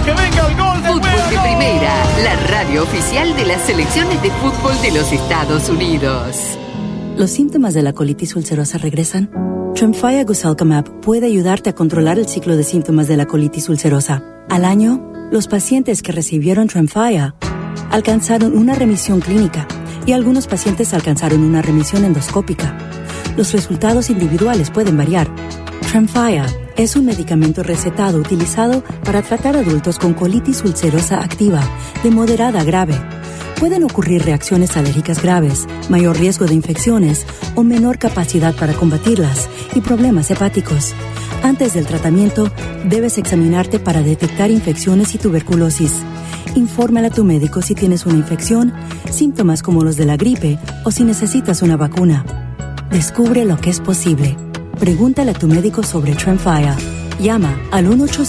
que venga el gol de Fútbol Wea, de ¡gol! Primera, la radio oficial de las selecciones de fútbol de los Estados Unidos. ¿Los síntomas de la colitis ulcerosa regresan? Tremfya Guselkumab puede ayudarte a controlar el ciclo de síntomas de la colitis ulcerosa. Al año, los pacientes que recibieron Tremfya alcanzaron una remisión clínica y algunos pacientes alcanzaron una remisión endoscópica. Los resultados individuales pueden variar. Tremfya es un medicamento recetado utilizado para tratar adultos con colitis ulcerosa activa de moderada a grave. Pueden ocurrir reacciones alérgicas graves, mayor riesgo de infecciones o menor capacidad para combatirlas y problemas hepáticos. Antes del tratamiento, debes examinarte para detectar infecciones y tuberculosis. Infórmale a tu médico si tienes una infección, síntomas como los de la gripe o si necesitas una vacuna. Descubre lo que es posible. Pregúntale a tu médico sobre Tremfya. Llama al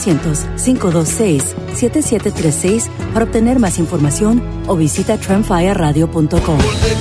1-800-526-7736 para obtener más información o visita tremfyaradio.com.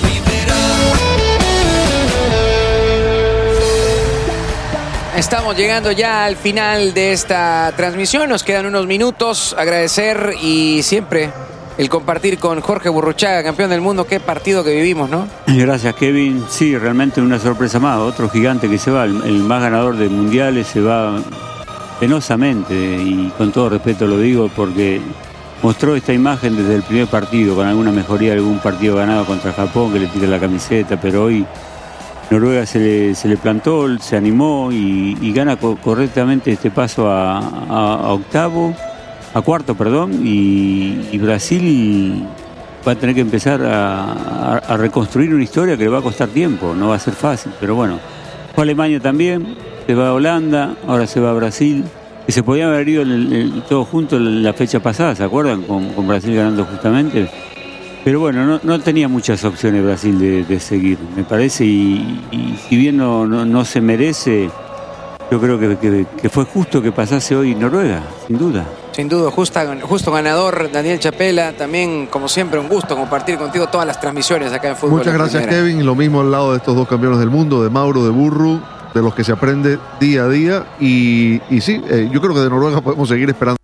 Estamos llegando ya al final de esta transmisión. Nos quedan unos minutos. Agradecer y siempre el compartir con Jorge Burruchaga, campeón del mundo. Qué partido que vivimos, ¿no? Gracias, Kevin. Sí, realmente una sorpresa más. Otro gigante que se va, el más ganador de mundiales, se va penosamente. Y con todo respeto lo digo porque mostró esta imagen desde el primer partido, con alguna mejoría de algún partido ganado contra Japón, que le tira la camiseta, pero hoy Noruega se le plantó, se animó y gana correctamente este paso a cuarto, y Brasil va a tener que empezar a reconstruir una historia que le va a costar tiempo, no va a ser fácil, pero bueno. Fue a Alemania también, se va a Holanda, ahora se va a Brasil, que se podían haber ido todos juntos en la fecha pasada, ¿se acuerdan? Con Brasil ganando justamente. Pero bueno, no tenía muchas opciones Brasil de seguir, me parece, y si bien no se merece, yo creo que fue justo que pasase hoy Noruega, sin duda. Sin duda, justo ganador, Daniel Chapela. También, como siempre, un gusto compartir contigo todas las transmisiones acá en Fútbol. Muchas gracias, Primera. Kevin. Lo mismo al lado de estos dos campeones del mundo, de Mauro, de Burru, de los que se aprende día a día. Y sí, yo creo que de Noruega podemos seguir esperando.